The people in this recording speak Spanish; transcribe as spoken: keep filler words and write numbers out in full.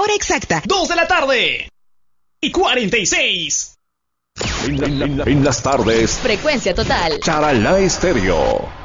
hora exacta. dos de la tarde y cuarenta y seis. En, la- en la- en las tardes, Frecuencia total. Charalá Estéreo.